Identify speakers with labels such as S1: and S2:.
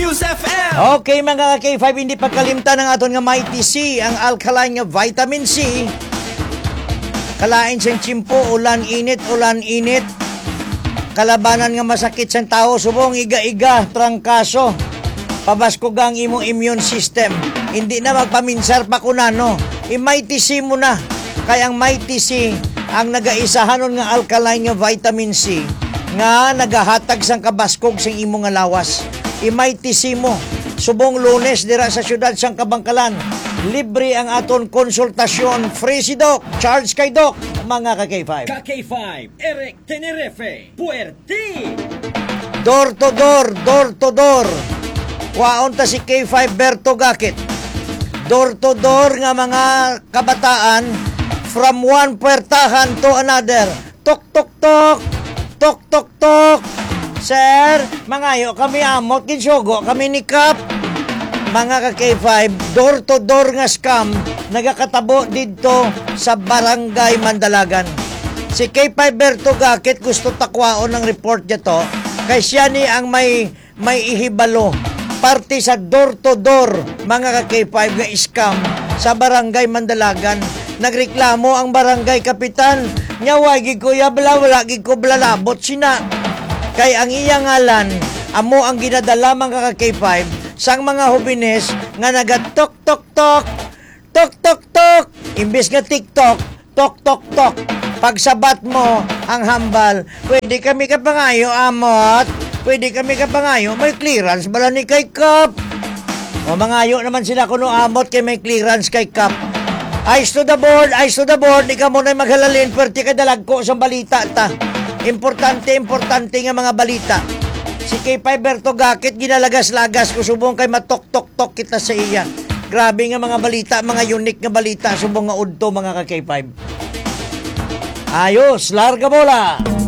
S1: News FM.
S2: Okay mga K5, hindi pagkalimtan ng aton nga Mighty C, ang alkaline nga vitamin C. Kalain siyang tsimpo, ulan init. Kalabanan nga masakit sa tao, subong iga-iga, trangkaso. Pabasko gang imo immune system. Hindi na magpaminsar pa kunano. I-Mighty C mo na. Kaya ang Mighty C, ang nagaisahanon nga alkaline nga vitamin C, nga nagahatag sang kabaskog sang imo nga lawas. I-Mighty C mo. Subong Lunes dira sa syudad sang Kabangkalan. Libre ang aton konsultasyon. Free si Doc. Charge kay Doc. Mga ka-K5.
S3: K5, Eric Tenerife, Puerti.
S2: Door to door. Kwaon ta si K5 Berto Gakit. Door to door nga mga kabataan from one puertahan to another. Tok tok tok. Tok tok tok. Sir, mangayo kami amot ginsugo kami ni Kap. Mga ka-K5, door to door nga scam nagakatabo dito sa Barangay Mandalagan. Si K5 Berto Gakit gusto takwaon ng report niya to kay siya ni ang may ihibalo parte sa door to door mga ka-K5 nga scam sa Barangay Mandalagan. Nagreklamo ang barangay kapitan nya wagi ko yabla wala gid ko blalabot sina kay ang iyang ngalan amo ang ginadala mga ka-K5 sang mga hubines nga nagatok tok tok tok tok tok imbes nga TikTok tok tok tok pagsabat mo ang hambal pwede kami kapangayo amot pwede kami kapangayo may clearance bala ni kay Kap o mangayo naman sila kuno amot kay may clearance kay Kap. Eyes to the board, di ka muna maghalalin, pwerte ka dalagko sa balita ta. Importante nga mga balita. Si K5 Berto Gakit, ginalagas-lagas ko, subong kay matok-tok-tok kita sa iya. Grabe nga mga balita, mga unique nga balita, subong nga udto mga ka-K5. Ayos, larga bola!